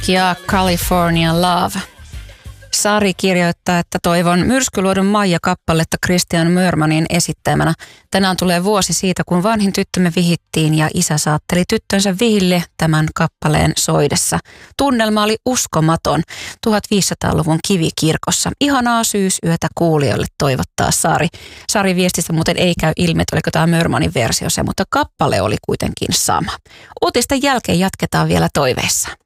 ja California Love. Sari kirjoittaa, että toivon Myrskyluodon Maija-kappaletta Christian Mörmanin esittämänä. Tänään tulee vuosi siitä, kun vanhin tyttömme vihittiin ja isä saatteli tyttönsä vihille tämän kappaleen soidessa. Tunnelma oli uskomaton 1500-luvun kivikirkossa. Ihanaa syysyötä kuulijoille, toivottaa Sari. Sari viestistä muuten ei käy ilmi, että oliko tämä Mörmanin versio se, mutta kappale oli kuitenkin sama. Uutisten jälkeen jatketaan vielä toiveissa.